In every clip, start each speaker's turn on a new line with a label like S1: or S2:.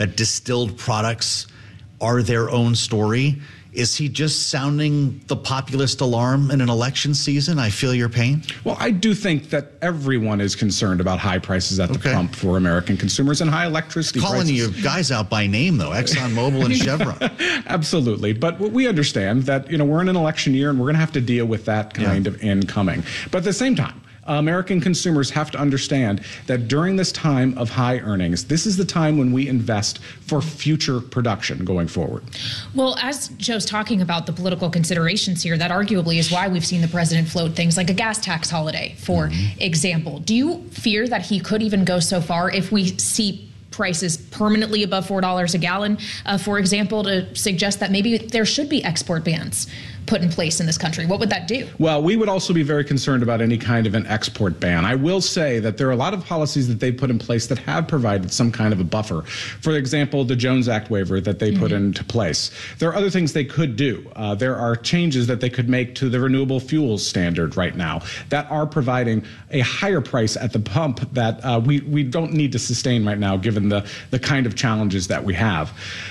S1: that distilled products are their own story? Is he just sounding the populist alarm in an election season? I feel your pain.
S2: Well, I do think that everyone is concerned about high prices at the pump for American consumers and high electricity prices.
S1: Calling you guys out by name, though, ExxonMobil and Chevron.
S2: Absolutely. But we understand that, we're in an election year and we're going to have to deal with that kind of incoming. But at the same time, American consumers have to understand that during this time of high earnings, this is the time when we invest for future production going forward.
S3: Well, as Joe's talking about the political considerations here, that arguably is why we've seen the president float things like a gas tax holiday, for example. Do you fear that he could even go so far if we see prices permanently above $4 a gallon, for example, to suggest that maybe there should be export bans put in place in this country? What would that do?
S2: Well, we would also be very concerned about any kind of an export ban. I will say that there are a lot of policies that they put in place that have provided some kind of a buffer. For example, the Jones Act waiver that they put into place. There are other things they could do. There are changes that they could make to the renewable fuels standard right now that are providing a higher price at the pump that we don't need to sustain right now, given the kind of challenges that we have.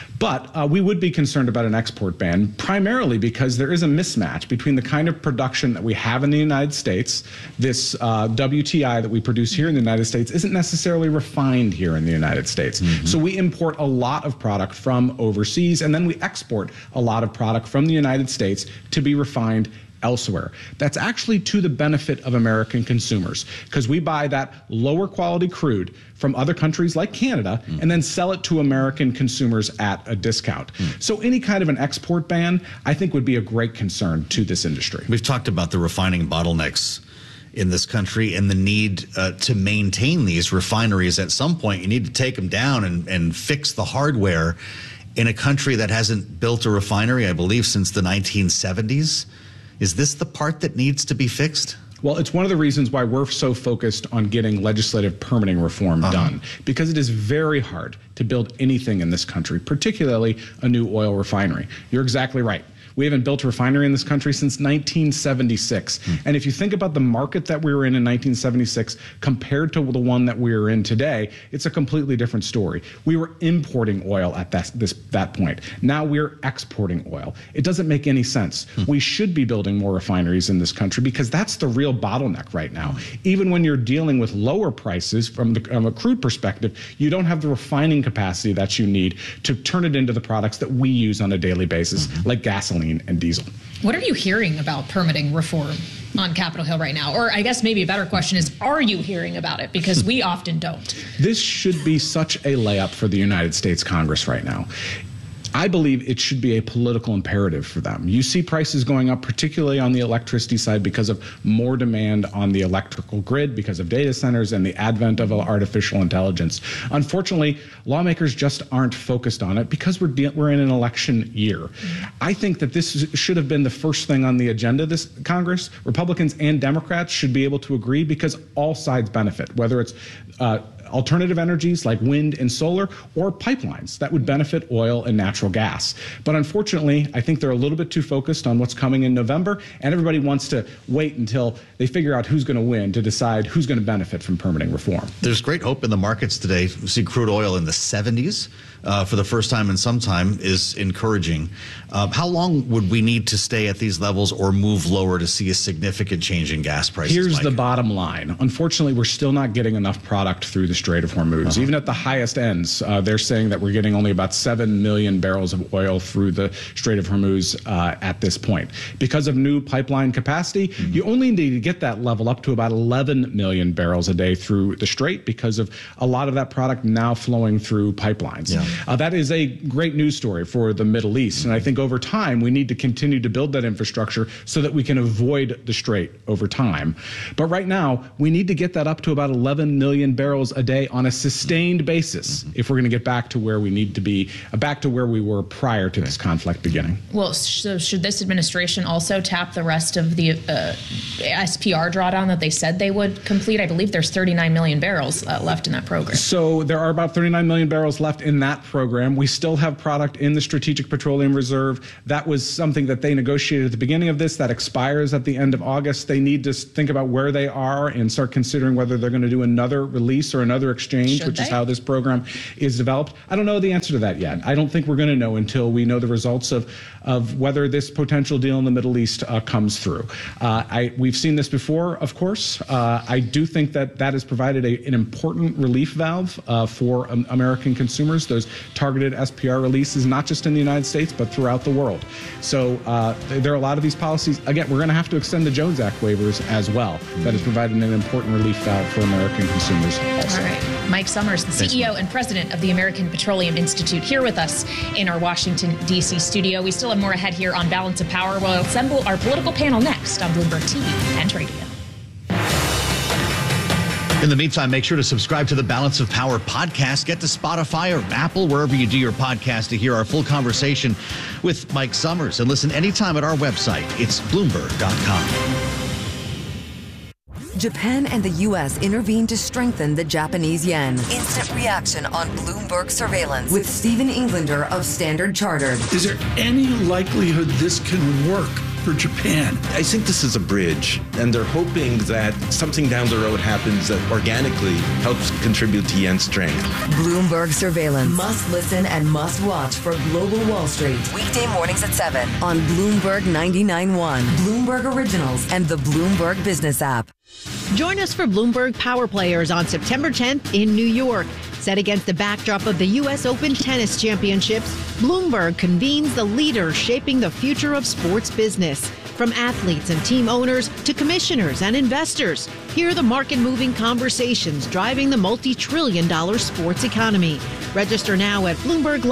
S2: But we would be concerned about an export ban, primarily because there is a mismatch between the kind of production that we have in the United States. This WTI that we produce here in the United States isn't necessarily refined here in the United States. So we import a lot of product from overseas, and then we export a lot of product from the United States to be refined elsewhere. That's actually to the benefit of American consumers, because we buy that lower quality crude from other countries like Canada and then sell it to American consumers at a discount. So any kind of an export ban, I think, would be a great concern to this industry.
S1: We've talked about the refining bottlenecks in this country and the need to maintain these refineries. At some point, you need to take them down and fix the hardware in a country that hasn't built a refinery, I believe, since the 1970s. Is this the part that needs to be fixed?
S2: Well, it's one of the reasons why we're so focused on getting legislative permitting reform done, because it is very hard to build anything in this country, particularly a new oil refinery. You're exactly right. We haven't built a refinery in this country since 1976. And if you think about the market that we were in 1976 compared to the one that we are in today, it's a completely different story. We were importing oil at that point. Now we're exporting oil. It doesn't make any sense. We should be building more refineries in this country because that's the real bottleneck right now. Even when you're dealing with lower prices from a crude perspective, you don't have the refining capacity that you need to turn it into the products that we use on a daily basis, like gasoline and diesel.
S3: What are you hearing about permitting reform on Capitol Hill right now? Or I guess maybe a better question is, are you hearing about it? Because we often don't.
S2: This should be such a layup for the United States Congress right now. I believe it should be a political imperative for them. You see prices going up, particularly on the electricity side, because of more demand on the electrical grid, because of data centers and the advent of artificial intelligence. Unfortunately, lawmakers just aren't focused on it because we're in an election year. I think that this should have been the first thing on the agenda this Congress. Republicans and Democrats should be able to agree because all sides benefit, whether it's alternative energies like wind and solar, or pipelines that would benefit oil and natural gas. But unfortunately, I think they're a little bit too focused on what's coming in November, and everybody wants to wait until they figure out who's going to win to decide who's going to benefit from permitting reform.
S1: There's great hope in the markets today. We see crude oil in the 70s for the first time in some time is encouraging. How long would we need to stay at these levels or move lower to see a significant change in gas prices?
S2: Here's the bottom line. Unfortunately, we're still not getting enough product through the Strait of Hormuz. Even at the highest ends, they're saying that we're getting only about 7 million barrels of oil through the Strait of Hormuz at this point. Because of new pipeline capacity, you only need to get that level up to about 11 million barrels a day through the Strait because of a lot of that product now flowing through pipelines. That is a great news story for the Middle East. And I think over time, we need to continue to build that infrastructure so that we can avoid the Strait over time. But right now, we need to get that up to about 11 million barrels a day on a sustained basis if we're going to get back to where we need to be, back to where we were prior to this conflict beginning.
S3: Well, so should this administration also tap the rest of the SPR drawdown that they said they would complete? I believe there's 39 million barrels left in that program.
S2: So there are about 39 million barrels left in that program. We still have product in the Strategic Petroleum Reserve. That was something that they negotiated at the beginning of this. That expires at the end of August. They need to think about where they are and start considering whether they're going to do another release or another Brother Exchange,
S3: Should
S2: which is
S3: they?
S2: how this program is developed? I don't know the answer to that yet. I don't think we're going to know until we know the results of whether this potential deal in the Middle East comes through. We've seen this before, of course. I do think that has provided an important relief valve for American consumers, those targeted SPR releases, not just in the United States, but throughout the world. So there are a lot of these policies. Again, we're going to have to extend the Jones Act waivers as well. That has provided an important relief valve for American consumers also.
S3: All right. Mike Summers, the CEO and president of the American Petroleum Institute, here with us in our Washington, D.C. studio. We still have more ahead here on Balance of Power. We'll assemble our political panel next on Bloomberg TV and radio.
S1: In the meantime, make sure to subscribe to the Balance of Power podcast. Get to Spotify or Apple, wherever you do your podcast, to hear our full conversation with Mike Summers. And listen anytime at our website. It's Bloomberg.com.
S4: Japan and the U.S. intervened to strengthen the Japanese yen. Instant reaction on Bloomberg surveillance with Stephen Englander of Standard Chartered.
S5: Is there any likelihood this can work for Japan?
S6: I think this is a bridge, and they're hoping that something down the road happens that organically helps contribute to yen strength.
S4: Bloomberg surveillance. Must listen and must watch for Global Wall Street. Weekday mornings at 7 on Bloomberg 99.1, Bloomberg Originals, and the Bloomberg Business app.
S7: Join us for Bloomberg Power Players on September 10th in New York. Set against the backdrop of the U.S. Open Tennis Championships, Bloomberg convenes the leaders shaping the future of sports business. From athletes and team owners to commissioners and investors, hear the market-moving conversations driving the multi-trillion-dollar sports economy. Register now at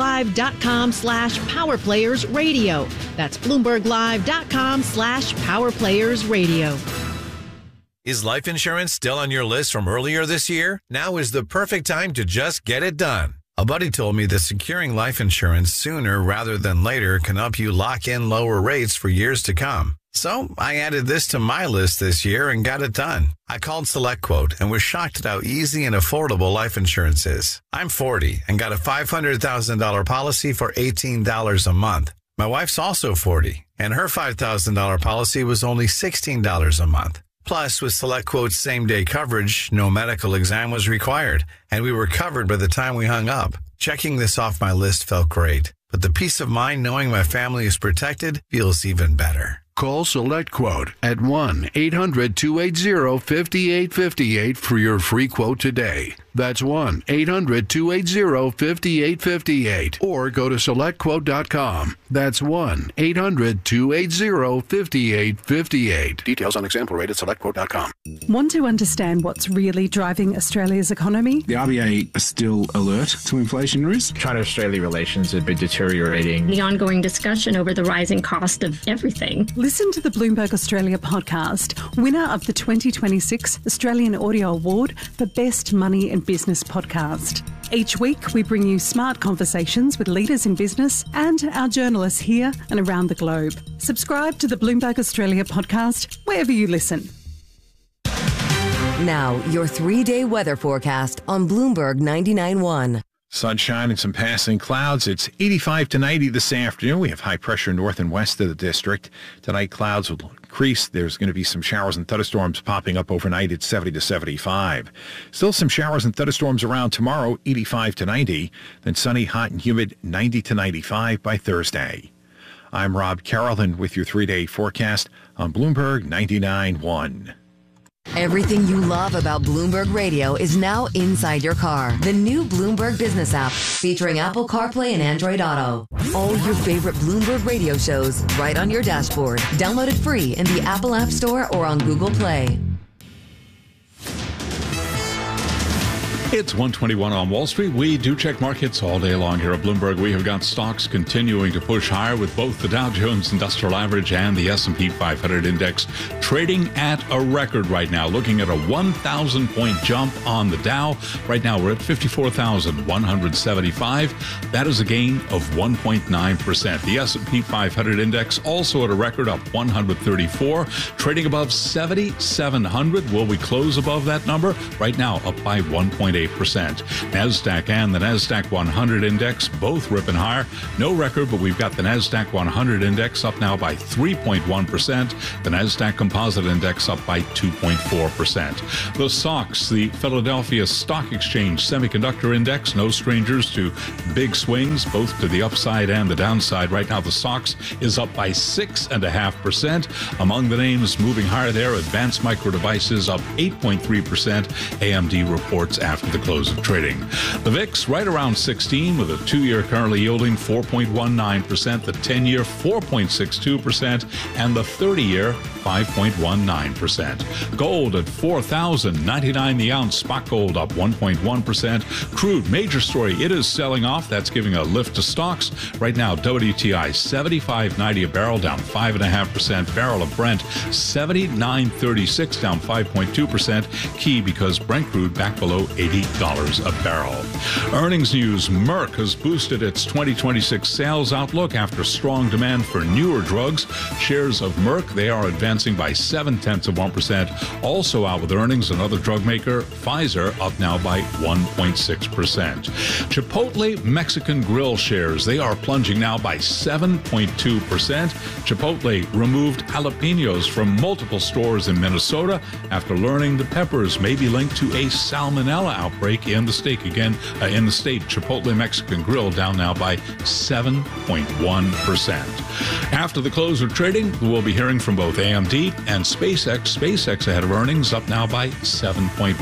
S7: BloombergLive.com/PowerPlayersRadio. That's BloombergLive.com/PowerPlayersRadio.
S8: Is life insurance still on your list from earlier this year? Now is the perfect time to just get it done. A buddy told me that securing life insurance sooner rather than later can help you lock in lower rates for years to come. So I added this to my list this year and got it done. I called SelectQuote and was shocked at how easy and affordable life insurance is. I'm 40 and got a $500,000 policy for $18 a month. My wife's also 40 and her $5,000 policy was only $16 a month. Plus, with SelectQuote's same-day coverage, no medical exam was required, and we were covered by the time we hung up. Checking this off my list felt great, but the peace of mind knowing my family is protected feels even better.
S5: Call SelectQuote at 1-800-280-5858 for your free quote today. That's 1-800-280-5858. Or go to SelectQuote.com. That's 1-800-280-5858. Details on example rate at SelectQuote.com.
S9: Want to understand what's really driving Australia's economy?
S10: The RBA are still alert to inflation risk.
S11: China-Australia relations have been deteriorating.
S12: The ongoing discussion over the rising cost of everything.
S9: Listen to the Bloomberg Australia podcast, winner of the 2026 Australian Audio Award for Best Money and Business Podcast. Each week, we bring you smart conversations with leaders in business and our journalists here and around the globe. Subscribe to the Bloomberg Australia podcast wherever you listen.
S4: Now, your 3-day weather forecast on Bloomberg 99.1.
S13: Sunshine and some passing clouds. It's 85 to 90 this afternoon. We have high pressure north and west of the district. Tonight, clouds will increase. There's going to be some showers and thunderstorms popping up overnight at 70 to 75. Still some showers and thunderstorms around tomorrow, 85 to 90. Then sunny, hot, and humid, 90 to 95 by Thursday. I'm Rob Carrollton with your 3-day forecast on Bloomberg 99.1.
S4: Everything you love about Bloomberg Radio is now inside your car. The new Bloomberg Business app featuring Apple CarPlay and Android Auto. All your favorite Bloomberg Radio shows right on your dashboard. Download it free in the Apple App Store or on Google Play.
S14: It's 1:21 on Wall Street. We do check markets all day long here at Bloomberg. We have got stocks continuing to push higher with both the Dow Jones Industrial Average and the S&P 500 Index trading at a record right now, looking at a 1,000-point jump on the Dow. Right now, we're at 54,175. That is a gain of 1.9%. The S&P 500 Index also at a record up 134, trading above 7,700. Will we close above that number? Right now, up by 1.8%. 1.8%. NASDAQ and the NASDAQ 100 index both ripping higher. No record, but we've got the NASDAQ 100 index up now by 3.1%. The NASDAQ Composite Index up by 2.4%. The SOX, the Philadelphia Stock Exchange Semiconductor Index, no strangers to big swings, both to the upside and the downside. Right now, the SOX is up by 6.5%. Among the names moving higher there, Advanced Micro Devices up 8.3%. AMD reports after the close of trading. The VIX right around 16 with a 2-year currently yielding 4.19%, the 10-year 4.62%, and the 30-year 5.19%. Gold at $4,099 the ounce. Spot gold up 1.1%. Crude, major story, it is selling off. That's giving a lift to stocks. Right now, WTI $75.90 a barrel, down 5.5%. Barrel of Brent $79.36, down 5.2%. Key because Brent crude back below $80 a barrel. Earnings news: Merck has boosted its 2026 sales outlook after strong demand for newer drugs. Shares of Merck, they are advancing by 0.7%. Also out with earnings, another drug maker, Pfizer, up now by 1.6%. Chipotle Mexican Grill shares, they are plunging now by 7.2%. Chipotle removed jalapenos from multiple stores in Minnesota after learning the peppers may be linked to a salmonella outbreak in the state. Again, in the state, Chipotle Mexican Grill down now by 7.1%. After the close of trading, we'll be hearing from both AMD and SpaceX. SpaceX ahead of earnings, up now by 7.1%.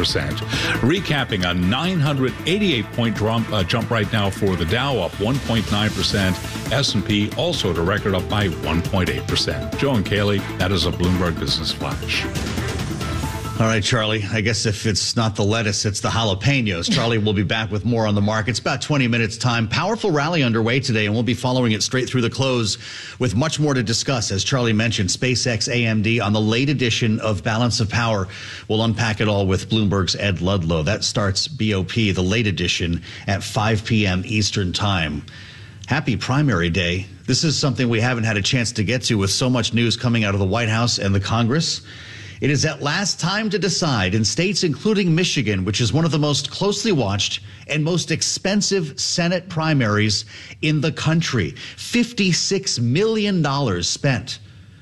S14: Recapping a 988-point jump right now for the Dow, up 1.9%. S&P also at a record, up by 1.8%. Joe and Kaylee, that is a Bloomberg Business Flash.
S1: All right, Charlie, I guess if it's not the lettuce, it's the jalapenos. Charlie will be back with more on the markets. About 20 minutes time. Powerful rally underway today, and we'll be following it straight through the close with much more to discuss. As Charlie mentioned, SpaceX, AMD on the late edition of Balance of Power. We'll unpack it all with Bloomberg's Ed Ludlow. That starts BOP, the late edition, at 5 p.m. Eastern time. Happy primary day. This is something we haven't had a chance to get to with so much news coming out of the White House and the Congress. It is at last time to decide in states including Michigan, which is one of the most closely watched and most expensive Senate primaries in the country. $56 million spent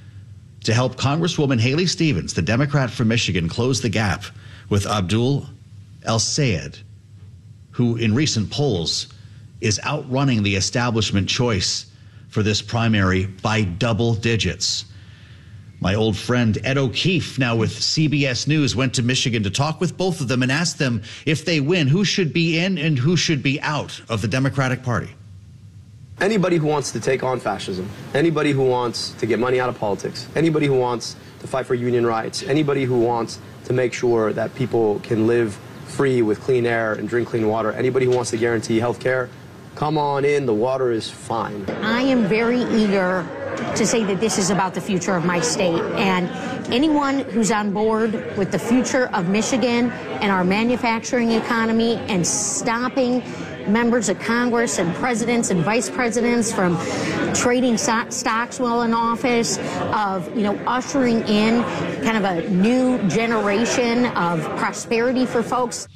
S1: to help Congresswoman Haley Stevens, the Democrat from Michigan, close the gap with Abdul El-Sayed, who in recent polls is outrunning the establishment choice for this primary by double digits. My old friend Ed O'Keefe, now with CBS News, went to Michigan to talk with both of them and asked them if they win, who should be in and who should be out of the Democratic Party.
S15: Anybody who wants to take on fascism, anybody who wants to get money out of politics, anybody who wants to fight for union rights, anybody who wants to make sure that people can live free with clean air and drink clean water, anybody who wants to guarantee health care, come on in, the water is fine.
S16: I am very eager to say that this is about the future of my state. And anyone who's on board with the future of Michigan and our manufacturing economy and stopping members of Congress and presidents and vice presidents from trading stocks while in office, of, ushering in kind of a new generation of prosperity for folks.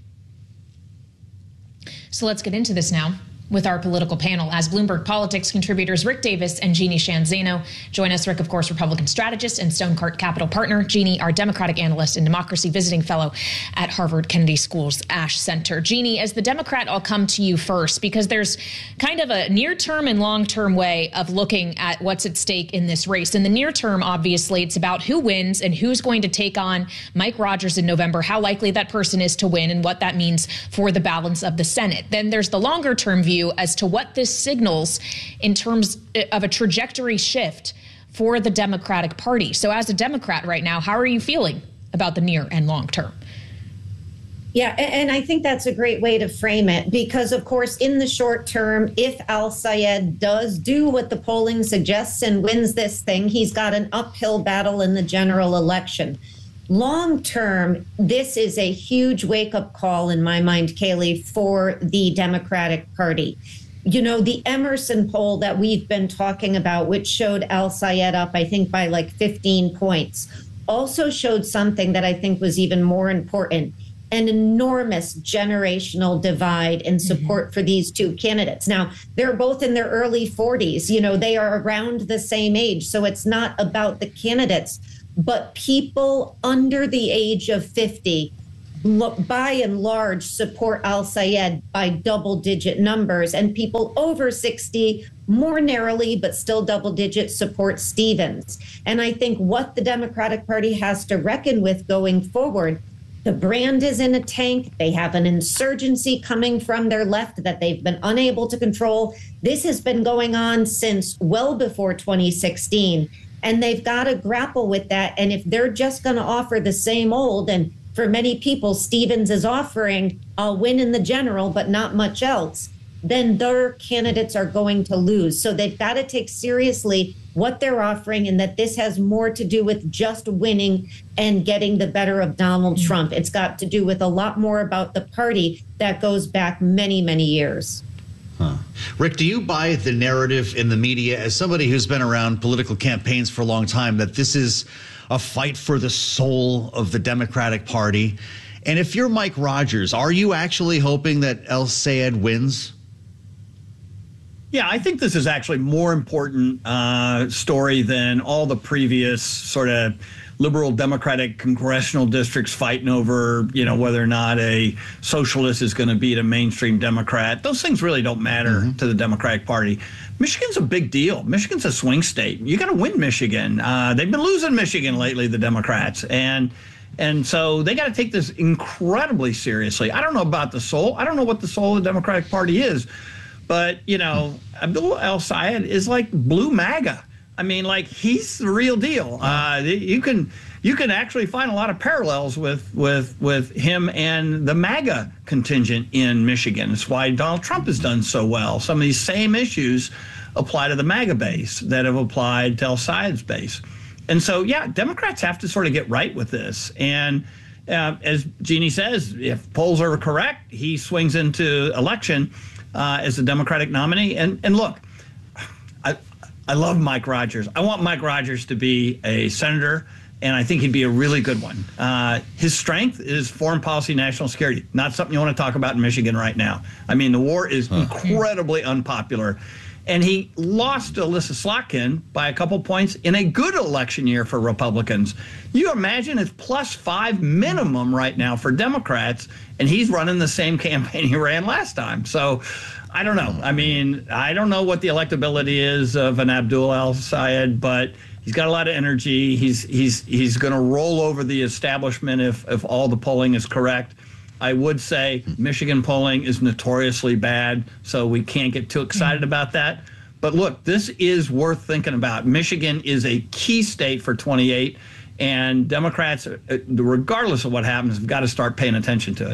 S3: So let's get into this now with our political panel, as Bloomberg Politics contributors Rick Davis and Jeannie Sheehan Zaino join us. Rick, of course, Republican strategist and Stonecart Capital partner. Jeannie, our Democratic analyst and democracy visiting fellow at Harvard Kennedy School's Ash Center. Jeannie, as the Democrat, I'll come to you first, because there's kind of a near-term and long-term way of looking at what's at stake in this race. In the near term, obviously, it's about who wins and who's going to take on Mike Rogers in November, how likely that person is to win, and what that means for the balance of the Senate. Then there's the longer-term view as to what this signals in terms of a trajectory shift for the Democratic Party. So as a Democrat right now, how are you feeling about the near and long term?
S17: Yeah, and I think that's a great way to frame it, because, of course, in the short term, if El-Sayed does do what the polling suggests and wins this thing, he's got an uphill battle in the general election. Long term, this is a huge wake-up call, in my mind, Kaylee, for the Democratic Party. The Emerson poll that we've been talking about, which showed El-Sayed up, I think, by like 15 points, also showed something that I think was even more important. an enormous generational divide in support for these two candidates. Now, they're both in their early 40s. You know, they are around the same age. So it's not about the candidates, but people under the age of 50, by and large, support al-Sayed by double-digit numbers, and people over 60 more narrowly, but still double-digit, support Stevens. And I think what the Democratic Party has to reckon with going forward, the brand is in a tank. They have an insurgency coming from their left that they've been unable to control. This has been going on since well before 2016, and they've got to grapple with that. And if they're just going to offer the same old, and for many people, Stevens is offering, I'll win in the general, but not much else, then their candidates are going to lose. So they've got to take seriously what they're offering, and that this has more to do with just winning and getting the better of Donald Trump. It's got to do with a lot more about the party that goes back many, many years.
S1: Rick, do you buy the narrative in the media, as somebody who's been around political campaigns for a long time, that this is a fight for the soul of the Democratic Party? And if you're Mike Rogers, are you actually hoping that al-Sayed wins?
S18: Yeah, I think this is actually more important story than all the previous sort of liberal Democratic congressional districts fighting over, you know, whether or not a socialist is going to beat a mainstream Democrat. Those things really don't matter to the Democratic Party. Michigan's a big deal. Michigan's a swing state. You got to win Michigan. They've been losing Michigan lately, the Democrats, and so they got to take this incredibly seriously. I don't know about the soul. I don't know what the soul of the Democratic Party is, but you know, Abdul al-Sayed is like blue MAGA. I mean, like, he's the real deal. You can actually find a lot of parallels with him and the MAGA contingent in Michigan. It's why Donald Trump has done so well. Some of these same issues apply to the MAGA base that have applied to al-Sayed's base. And so, yeah, Democrats have to sort of get right with this. And as Jeannie says, if polls are correct, he swings into election as the Democratic nominee. And look, I love Mike Rogers. I want Mike Rogers to be a senator, and I think he'd be a really good one. His strength is foreign policy, national security. Not something you want to talk about in Michigan right now. I mean, the war is incredibly unpopular. And he lost to Alyssa Slotkin by a couple points in a good election year for Republicans. You imagine it's +5 minimum right now for Democrats, and he's running the same campaign he ran last time. So I don't know. I mean, I don't know what the electability is of an Abdul al-Sayed, but he's got a lot of energy. He's going to roll over the establishment if all the polling is correct. I would say Michigan polling is notoriously bad, so we can't get too excited about that. But look, this is worth thinking about. Michigan is a key state for 28, and Democrats, regardless of what happens, have got to start paying attention to it.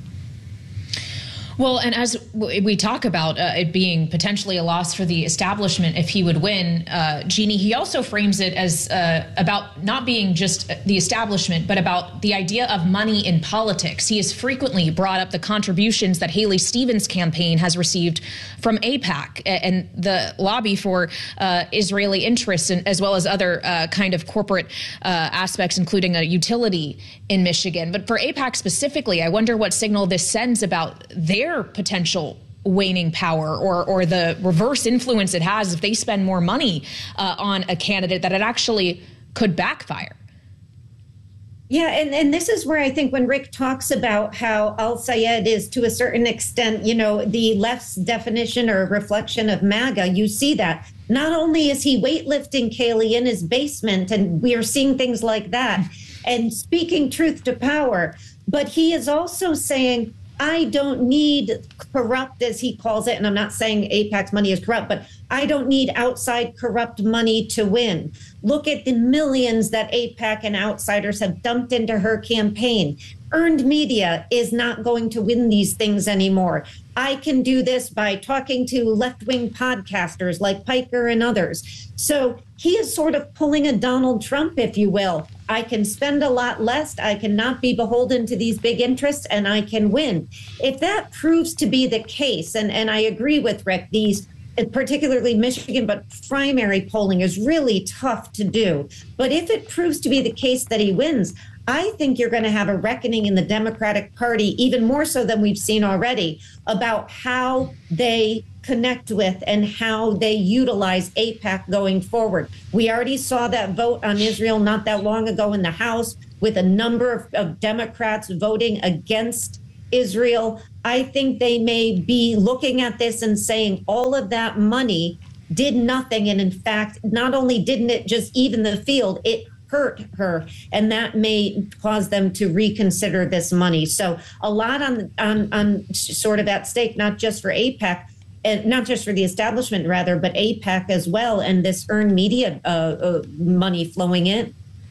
S3: Well, and as we talk about it being potentially a loss for the establishment if he would win, Jeannie, he also frames it as about not being just the establishment, but about the idea of money in politics. He has frequently brought up the contributions that Haley Stevens' campaign has received from AIPAC and the lobby for Israeli interests, and as well as other kind of corporate aspects, including a utility in Michigan. But for AIPAC specifically, I wonder what signal this sends about their potential waning power or the reverse influence it has if they spend more money on a candidate that it actually could backfire.
S17: Yeah, and this is where I think when Rick talks about how al-Sayed is to a certain extent, you know, the left's definition or reflection of MAGA, you see that. Not only is he weightlifting Kaylee in his basement, and we are seeing things like that, and speaking truth to power, but he is also saying, I don't need corrupt, as he calls it, and I'm not saying AIPAC's money is corrupt, but I don't need outside corrupt money to win. Look at the millions that AIPAC and outsiders have dumped into her campaign. Earned media is not going to win these things anymore. I can do this by talking to left-wing podcasters like Piker and others. So he is sort of pulling a Donald Trump, if you will. I can spend a lot less, I cannot be beholden to these big interests, and I can win. If that proves to be the case, and I agree with Rick, these, particularly Michigan, but primary polling is really tough to do. But if it proves to be the case that he wins, I think you're going to have a reckoning in the Democratic Party, even more so than we've seen already, about how they connect with and how they utilize AIPAC going forward. We already saw that vote on Israel not that long ago in the House, with a number of Democrats voting against Israel. I think they may be looking at this and saying all of that money did nothing. And in fact, not only didn't it just even the field, it hurt her. And that may cause them to reconsider this money. So a lot on sort of at stake, not just for AIPAC, and not just for the establishment, rather, but AIPAC as well, and this earned media money flowing in.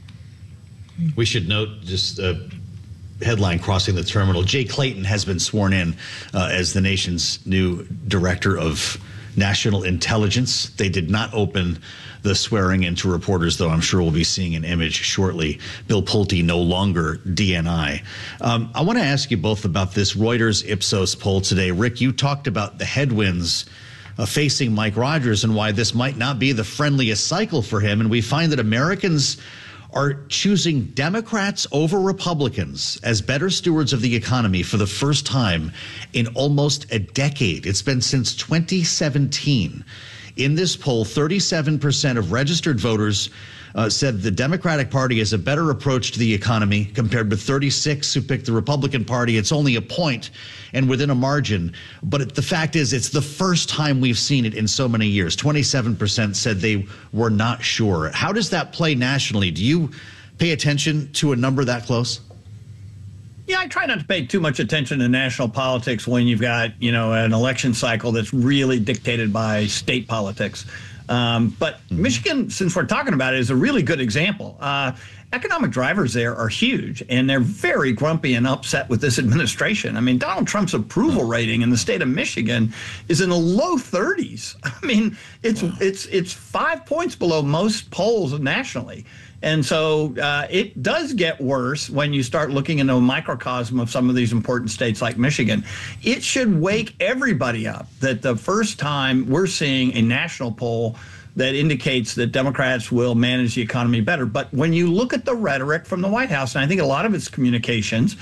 S1: We should note just a headline crossing the terminal. Jay Clayton has been sworn in as the nation's new director of national intelligence. They did not open the swearing in to reporters, though I'm sure we'll be seeing an image shortly. Bill Pulte no longer DNI. I want to ask you both about this Reuters Ipsos poll today. Rick, you talked about the headwinds facing Mike Rogers and why this might not be the friendliest cycle for him. And we find that Americans are choosing Democrats over Republicans as better stewards of the economy for the first time in almost a decade. It's been since 2017. In this poll, 37% of registered voters said the Democratic Party is a better approach to the economy compared with 36 who picked the Republican Party. It's only a point and within a margin. But the fact is, it's the first time we've seen it in so many years. 27% said they were not sure. How does that play nationally? Do you pay attention to a number that close?
S18: Yeah, I try not to pay too much attention to national politics when you've got, an election cycle that's really dictated by state politics. But Michigan, since we're talking about it, is a really good example. Economic drivers there are huge, and they're very grumpy and upset with this administration. I mean, Donald Trump's approval rating in the state of Michigan is in the low 30s. I mean, it's 5 points below most polls nationally. And so it does get worse when you start looking into a microcosm of some of these important states like Michigan. It should wake everybody up that the first time we're seeing a national poll that indicates that Democrats will manage the economy better. But when you look at the rhetoric from the White House, and I think a lot of its communications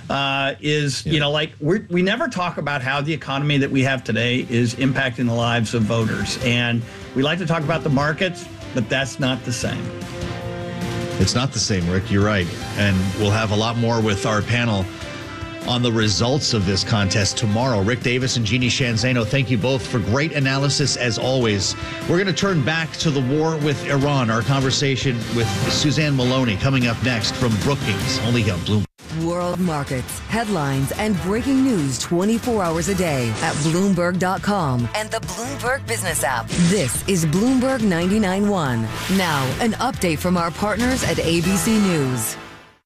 S18: we never talk about how the economy that we have today is impacting the lives of voters. And we like to talk about the markets, but that's not the same.
S1: It's not the same, Rick. You're right. And we'll have a lot more with our panel on the results of this contest tomorrow. Rick Davis and Jeannie Shanzano, thank you both for great analysis as always. We're going to turn back to the war with Iran. Our conversation with Suzanne Maloney coming up next from Brookings, only on Bloomberg.
S4: World markets, headlines, and breaking news 24 hours a day at Bloomberg.com and the Bloomberg Business app. This is Bloomberg 99.1. Now, an update from our partners at ABC News.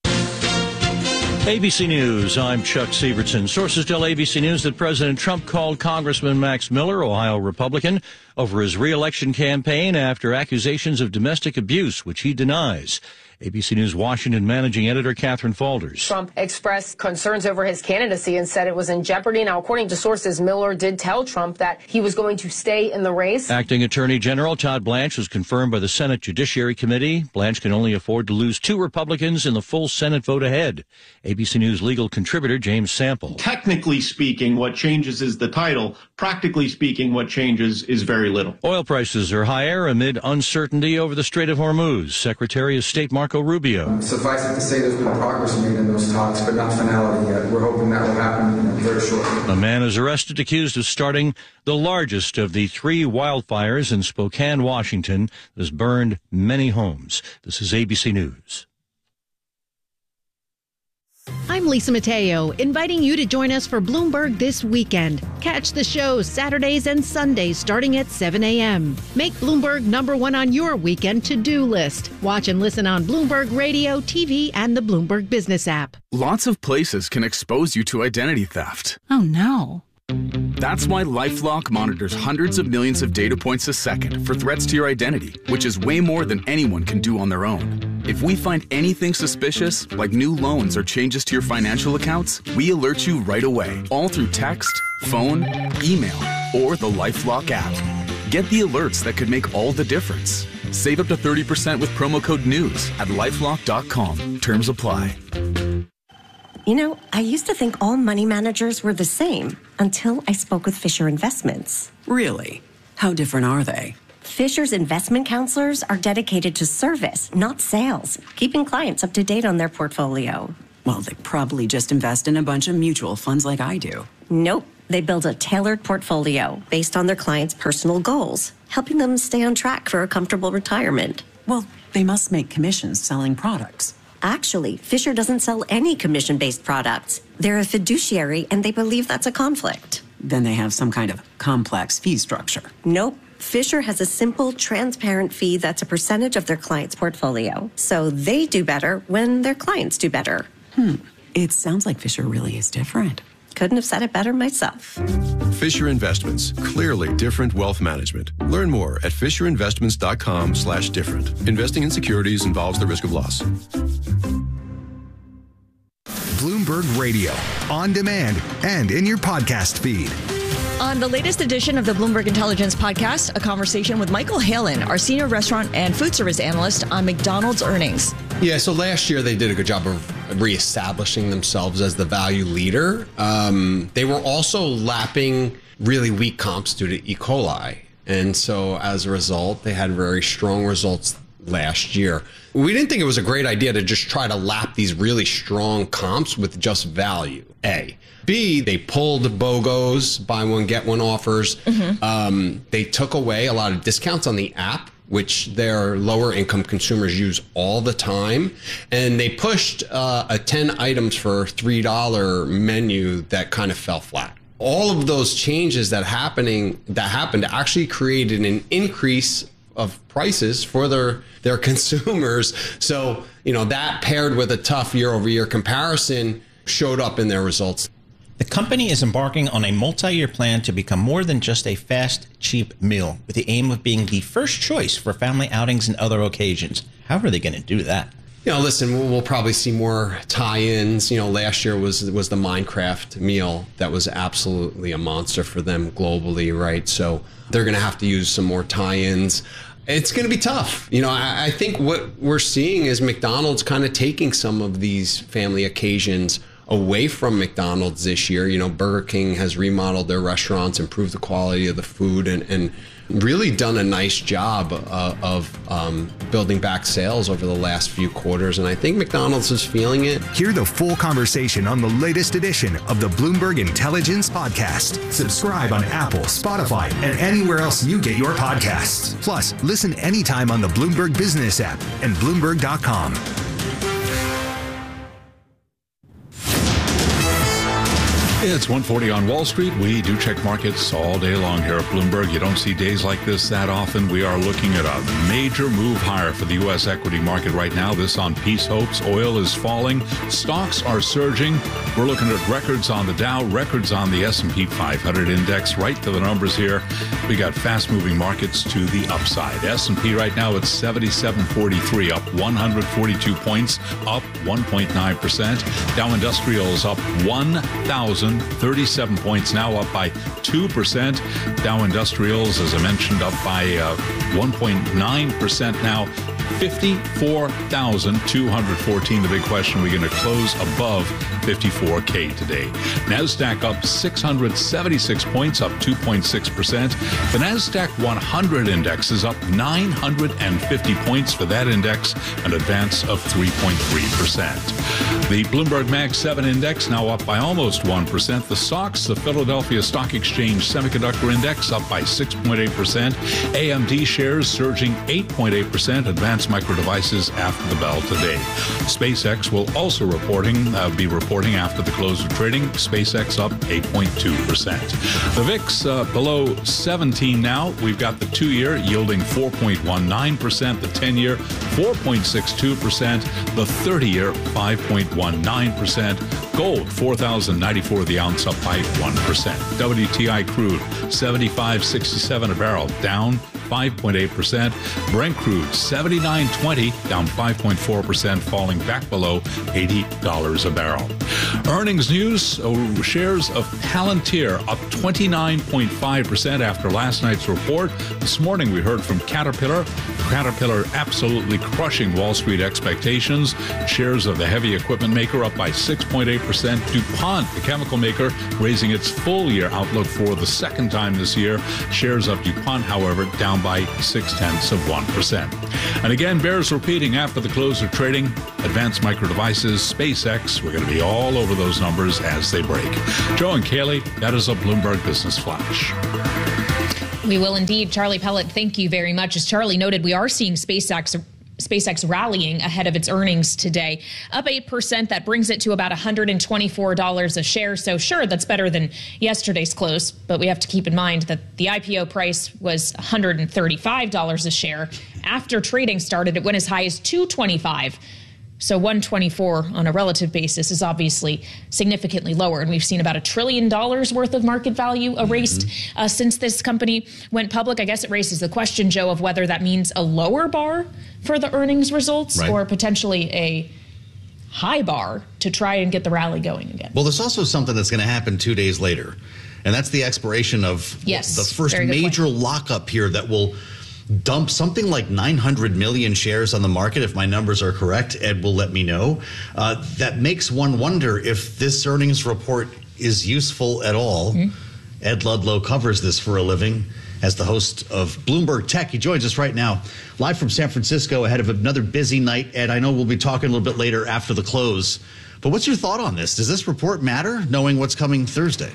S19: ABC News, I'm Chuck Sievertson. Sources tell ABC News that President Trump called Congressman Max Miller, Ohio Republican, over his re-election campaign after accusations of domestic abuse, which he denies. ABC News Washington managing editor Catherine Falders.
S20: Trump expressed concerns over his candidacy and said it was in jeopardy. Now, according to sources, Miller did tell Trump that he was going to stay in the race.
S19: Acting Attorney General Todd Blanche was confirmed by the Senate Judiciary Committee. Blanche can only afford to lose 2 Republicans in the full Senate vote ahead. ABC News legal contributor James Sample.
S21: Technically speaking, what changes is the title. Practically speaking, what changes is very little.
S19: Oil prices are higher amid uncertainty over the Strait of Hormuz. Secretary of State Marco Rubio.
S22: Suffice it to say there's been progress made in those talks, but not finality yet. We're hoping that will happen very shortly.
S19: A man is arrested accused of starting the largest of the 3 wildfires in Spokane, Washington, that has burned many homes. This is ABC News.
S7: I'm Lisa Mateo, inviting you to join us for Bloomberg This Weekend. Catch the show Saturdays and Sundays starting at 7 a.m. Make Bloomberg #1 on your weekend to-do list. Watch and listen on Bloomberg Radio, TV, and the Bloomberg Business app.
S10: Lots of places can expose you to identity theft.
S9: Oh, no.
S10: That's why LifeLock monitors hundreds of millions of data points a second for threats to your identity, which is way more than anyone can do on their own. If we find anything suspicious, like new loans or changes to your financial accounts, we alert you right away, all through text, phone, email, or the LifeLock app. Get the alerts that could make all the difference. Save up to 30% with promo code NEWS at LifeLock.com. Terms apply.
S2: You know, I used to think all money managers were the same until I spoke with Fisher Investments.
S6: Really? How different are they?
S2: Fisher's investment counselors are dedicated to service, not sales, keeping clients up to date on their portfolio.
S6: Well, they probably just invest in a bunch of mutual funds like I do.
S2: Nope. They build a tailored portfolio based on their clients' personal goals, helping them stay on track for a comfortable retirement.
S6: Well, they must make commissions selling products.
S2: Actually, Fisher doesn't sell any commission-based products. They're a fiduciary, and they believe that's a conflict.
S6: Then they have some kind of complex fee structure.
S2: Nope. Fisher has a simple, transparent fee that's a percentage of their client's portfolio. So they do better when their clients do better.
S6: It sounds like Fisher really is different.
S2: Couldn't have said it better myself.
S23: Fisher Investments. Clearly different wealth management. Learn more at fisherinvestments.com/different. Investing in securities involves the risk of loss.
S24: Bloomberg Radio. On demand and in your podcast feed.
S25: On the latest edition of the Bloomberg Intelligence Podcast, a conversation with Michael Halen, our senior restaurant and food service analyst on McDonald's earnings.
S26: Yeah, so last year they did a good job of reestablishing themselves as the value leader. They were also lapping really weak comps due to E. coli. And so as a result, they had very strong results last year. We didn't think it was a great idea to just try to lap these really strong comps with just value, A. B, they pulled BOGOs, buy one, get one offers. They took away a lot of discounts on the app, which their lower income consumers use all the time. And they pushed a 10 items for $3 menu that kind of fell flat. All of those changes that happened actually created an increase of prices for their consumers. So, that paired with a tough year-over-year comparison showed up in their results.
S27: The company is embarking on a multi-year plan to become more than just a fast, cheap meal, with the aim of being the first choice for family outings and other occasions. How are they going to do that?
S26: Listen, we'll probably see more tie-ins. Last year was the Minecraft meal that was absolutely a monster for them globally, right? So they're going to have to use some more tie-ins. It's going to be tough. I think what we're seeing is McDonald's kind of taking some of these family occasions away from McDonald's this year. Burger King has remodeled their restaurants, improved the quality of the food, and really done a nice job of building back sales over the last few quarters. And I think McDonald's is feeling it.
S24: Hear the full conversation on the latest edition of the Bloomberg Intelligence Podcast. Subscribe on Apple, Spotify, and anywhere else you get your podcasts. Plus, listen anytime on the Bloomberg Business app and Bloomberg.com.
S14: It's 1:40 on Wall Street. We do check markets all day long here at Bloomberg. You don't see days like this that often. We are looking at a major move higher for the U.S. equity market right now. This on peace hopes. Oil is falling. Stocks are surging. We're looking at records on the Dow, records on the S&P 500 index. Right to the numbers here. We got fast-moving markets to the upside. S&P right now at 7743, up 142 points, up 1.9%. Dow Industrials up 1,037 points, now up by 2%. Dow Industrials, as I mentioned, up by 1.9% now. 54,214. The big question, we're going to close above 54K today. NASDAQ up 676 points, up 2.6%. The NASDAQ 100 index is up 950 points for that index, an advance of 3.3%. The Bloomberg Mag 7 index now up by almost 1%. The SOX, the Philadelphia Stock Exchange Semiconductor Index, up by 6.8%. AMD shares surging 8.8%. Advanced Micro Devices after the bell today. SpaceX will also be reporting after the close of trading. SpaceX up 8.2%. The VIX below 17 now. We've got the 2-year yielding 4.19%, the 10-year 4.62%, the 30-year 5.19%. Gold, $4,094 the ounce, up by 1%. WTI crude, $75.67 a barrel, down 5.8%. Brent crude, $79.20, down 5.4%, falling back below $80 a barrel. Earnings news, shares of Palantir up 29.5% after last night's report. This morning we heard from Caterpillar. Caterpillar absolutely crushing Wall Street expectations. Shares of the heavy equipment maker up by 6.8%. DuPont, the chemical maker, raising its full year outlook for the second time this year. Shares of DuPont, however, down by 0.6%. And again, bears repeating after the close of trading. Advanced Micro Devices, SpaceX, we're going to be all over those numbers as they break. Joe and Kaylee, that is a Bloomberg Business Flash.
S3: We will indeed. Charlie Pellet, thank you very much. As Charlie noted, we are seeing SpaceX rallying ahead of its earnings today, up 8%. That brings it to about $124 a share. So sure, that's better than yesterday's close, but we have to keep in mind that the IPO price was $135 a share. After trading started, it went as high as $225. So 124 on a relative basis is obviously significantly lower. And we've seen about $1 trillion worth of market value erased since this company went public. I guess it raises the question, Joe, of whether that means a lower bar for the earnings results or potentially a high bar to try and get the rally going again.
S1: Well, there's also something that's going to happen 2 days later, and that's the expiration of the first major lockup here that will dump something like 900 million shares on the market. If my numbers are correct, Ed will let me know. That makes one wonder if this earnings report is useful at all. Ed Ludlow covers this for a living as the host of Bloomberg Tech. He joins us right now, live from San Francisco, ahead of another busy night. Ed, I know we'll be talking a little bit later after the close, but what's your thought on this? Does this report matter, knowing what's coming Thursday?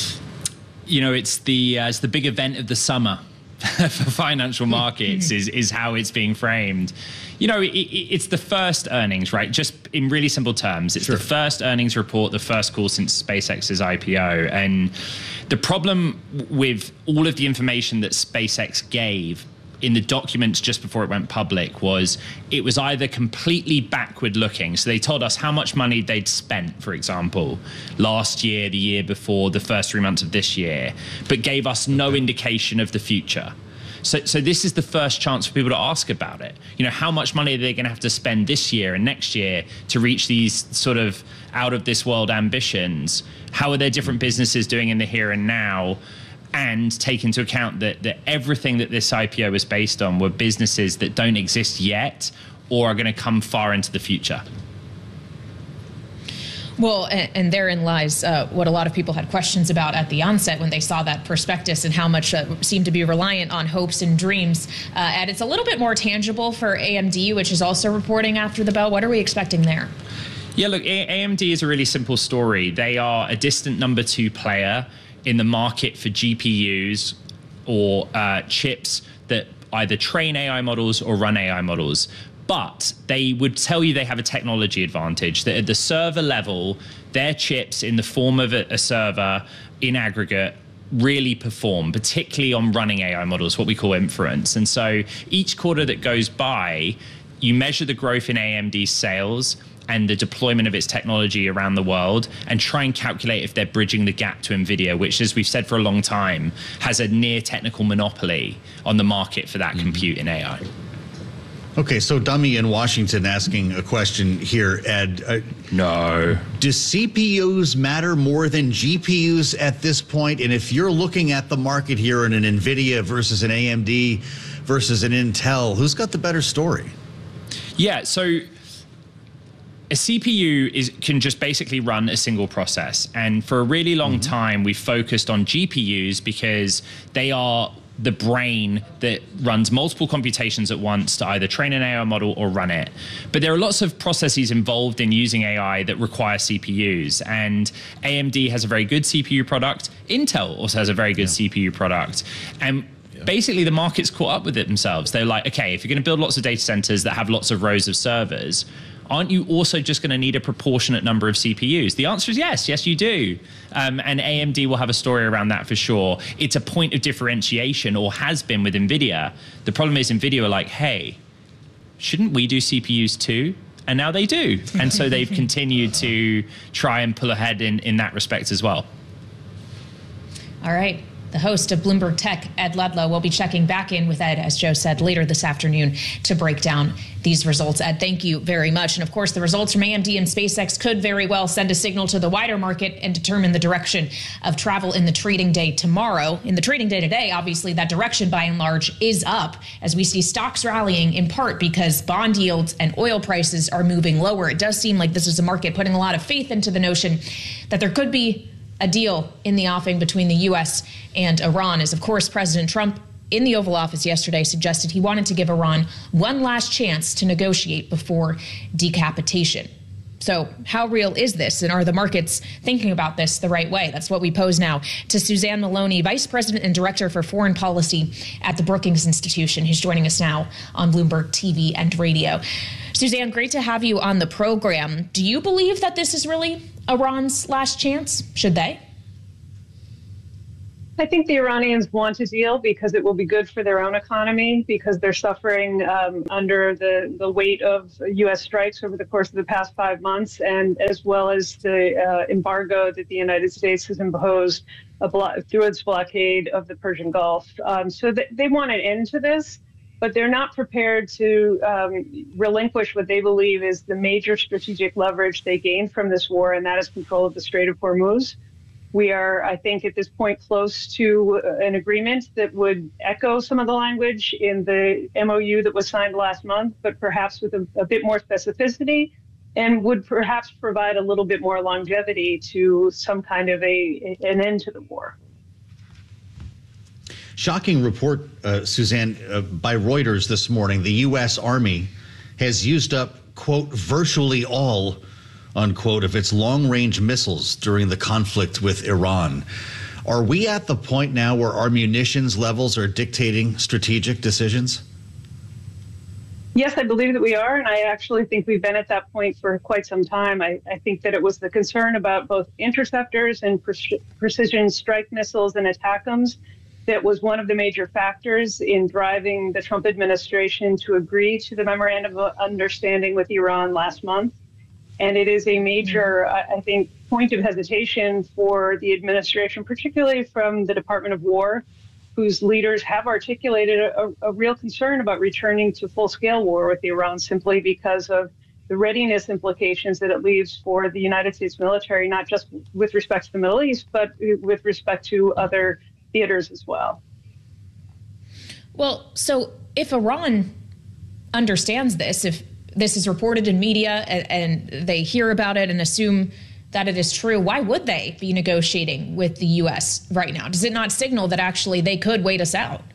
S5: You know, it's the big event of the summer for financial markets is how it's being framed. You know, it's the first earnings, right? Just in really simple terms, it's the first earnings report, the first call since SpaceX's IPO. And the problem with all of the information that SpaceX gave in the documents just before it went public was it was either completely backward looking. So they told us how much money they'd spent, for example, last year, the year before, the first 3 months of this year, but gave us no indication of the future. So this is the first chance for people to ask about it. You know, how much money are they going to have to spend this year and next year to reach these sort of out of this world ambitions? How are their different businesses doing in the here and now? And take into account that everything that this IPO was based on were businesses that don't exist yet or are going to come far into the future.
S3: Well, and therein lies what a lot of people had questions about at the onset when they saw that prospectus and how much seemed to be reliant on hopes and dreams. And it's a little bit more tangible for AMD, which is also reporting after the bell. What are we expecting there?
S5: Yeah, look, AMD is a really simple story. They are a distant number 2 player in the market for GPUs or chips that either train AI models or run AI models. But they would tell you they have a technology advantage, that at the server level, their chips in the form of a server in aggregate really perform, particularly on running AI models, what we call inference. And so each quarter that goes by, you measure the growth in AMD's sales and the deployment of its technology around the world and try and calculate if they're bridging the gap to NVIDIA, which, as we've said for a long time, has a near technical monopoly on the market for that compute in AI.
S1: Okay, so Dummy in Washington asking a question here, Ed.
S5: No.
S1: Do CPUs matter more than GPUs at this point? And if you're looking at the market here in an NVIDIA versus an AMD versus an Intel, who's got the better story?
S5: Yeah, so a CPU can just basically run a single process. And for a really long time, we focused on GPUs because they are the brain that runs multiple computations at once to either train an AI model or run it. But there are lots of processes involved in using AI that require CPUs. And AMD has a very good CPU product. Intel also has a very good CPU product. And basically the market's caught up with it themselves. They're like, okay, if you're going to build lots of data centers that have lots of rows of servers, aren't you also just going to need a proportionate number of CPUs? The answer is yes. Yes, you do. And AMD will have a story around that for sure. It's a point of differentiation, or has been, with NVIDIA. The problem is NVIDIA are like, hey, shouldn't we do CPUs too? And now they do. And so they've continued to try and pull ahead in that respect as well.
S3: All right. The host of Bloomberg Tech, Ed Ludlow, will be checking back in with Ed, as Joe said, later this afternoon to break down these results. Ed, thank you very much. And of course, the results from AMD and SpaceX could very well send a signal to the wider market and determine the direction of travel in the trading day tomorrow. In the trading day today, obviously, that direction by and large is up as we see stocks rallying in part because bond yields and oil prices are moving lower. It does seem like this is a market putting a lot of faith into the notion that there could be a deal in the offing between the U.S. and Iran, as, of course, President Trump in the Oval Office yesterday suggested he wanted to give Iran one last chance to negotiate before decapitation. So how real is this? And are the markets thinking about this the right way? That's what we pose now to Suzanne Maloney, Vice President and Director for Foreign Policy at the Brookings Institution, who's joining us now on Bloomberg TV and radio. Suzanne, great to have you on the program. Do you believe that this is really Iran's last chance? Should they?
S8: I think the Iranians want a deal because it will be good for their own economy, because they're suffering under the weight of U.S. strikes over the course of the past 5 months, and as well as the embargo that the United States has imposed through its blockade of the Persian Gulf. So they want an end to this, but they're not prepared to relinquish what they believe is the major strategic leverage they gained from this war, and that is control of the Strait of Hormuz. We are, I think, at this point close to an agreement that would echo some of the language in the MOU that was signed last month, but perhaps with a bit more specificity, and would perhaps provide a little bit more longevity to some kind of an end to the war.
S1: Shocking report, Suzanne, by Reuters this morning. The U.S. Army has used up, quote, virtually all, unquote, of its long-range missiles during the conflict with Iran. Are we at the point now where our munitions levels are dictating strategic decisions?
S8: Yes, I believe that we are, and I actually think we've been at that point for quite some time. I think that it was the concern about both interceptors and precision strike missiles and ATACMS that was one of the major factors in driving the Trump administration to agree to the memorandum of understanding with Iran last month. And it is a major, I think, point of hesitation for the administration, particularly from the Department of War, whose leaders have articulated a real concern about returning to full-scale war with Iran simply because of the readiness implications that it leaves for the United States military, not just with respect to the Middle East, but with respect to other theaters as well.
S3: Well, so if Iran understands this, if this is reported in media and they hear about it and assume that it is true, why would they be negotiating with the U.S. right now? Does it not signal that actually they could wait us out?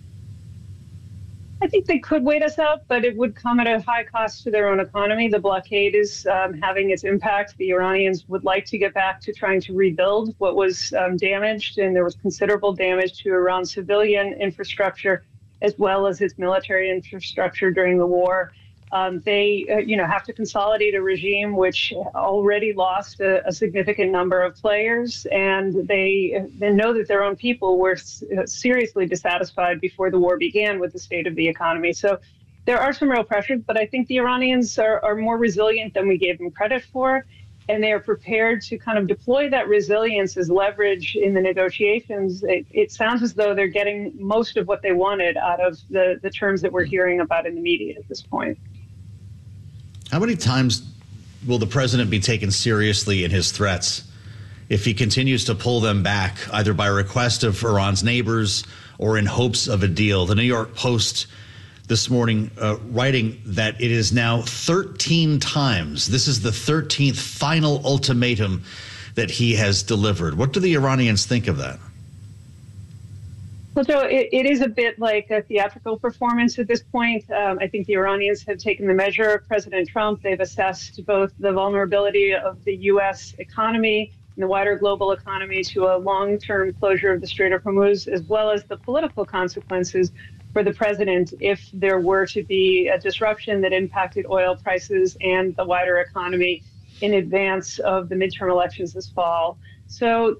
S8: I think they could wait us out, but it would come at a high cost to their own economy. The blockade is having its impact. The Iranians would like to get back to trying to rebuild what was damaged, and there was considerable damage to Iran's civilian infrastructure as well as its military infrastructure during the war. They, have to consolidate a regime which already lost a significant number of players, and they know that their own people were seriously dissatisfied before the war began with the state of the economy. So there are some real pressures, but I think the Iranians are more resilient than we gave them credit for, and they are prepared to kind of deploy that resilience as leverage in the negotiations. It sounds as though they're getting most of what they wanted out of the terms that we're hearing about in the media at this point.
S1: How many times will the president be taken seriously in his threats if he continues to pull them back, either by request of Iran's neighbors or in hopes of a deal? The New York Post this morning writing that it is now 13 times. This is the 13th final ultimatum that he has delivered. What do the Iranians think of that?
S8: Well, Joe, it is a bit like a theatrical performance at this point. I think the Iranians have taken the measure of President Trump. They've assessed both the vulnerability of the U.S. economy and the wider global economy to a long-term closure of the Strait of Hormuz, as well as the political consequences for the president if there were to be a disruption that impacted oil prices and the wider economy in advance of the midterm elections this fall. So,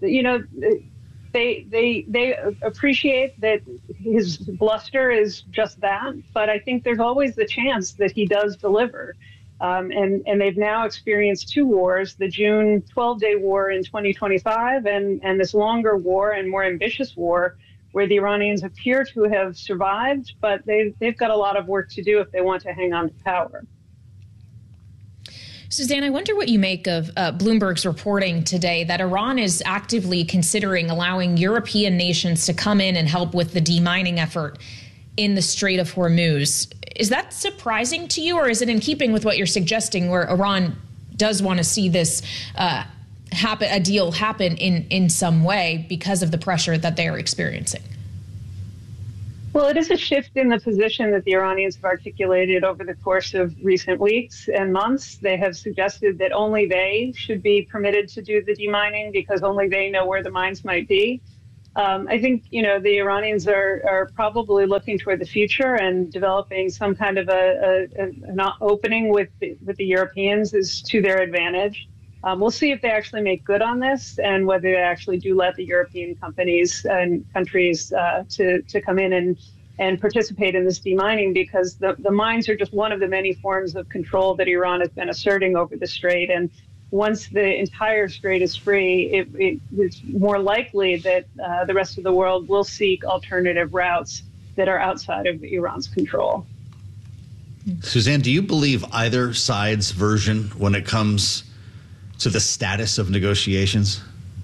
S8: They appreciate that his bluster is just that, but I think there's always the chance that he does deliver. And they've now experienced two wars, the June 12-day war in 2025 and this longer war and more ambitious war where the Iranians appear to have survived, but they've got a lot of work to do if they want to hang on to power.
S3: Suzanne, I wonder what you make of Bloomberg's reporting today that Iran is actively considering allowing European nations to come in and help with the demining effort in the Strait of Hormuz. Is that surprising to you, or is it in keeping with what you're suggesting, where Iran does want to see this a deal happen in some way because of the pressure that they are experiencing?
S8: Well, it is a shift in the position that the Iranians have articulated over the course of recent weeks and months. They have suggested that only they should be permitted to do the demining because only they know where the mines might be. I think, the Iranians are probably looking toward the future and developing some kind of an opening with the Europeans is to their advantage. We'll see if they actually make good on this and whether they actually do let the European companies and countries to come in and participate in this demining, because the mines are just one of the many forms of control that Iran has been asserting over the strait. And once the entire strait is free, it's more likely that the rest of the world will seek alternative routes that are outside of Iran's control.
S1: Suzanne, do you believe either side's version when it comes to the status of negotiations?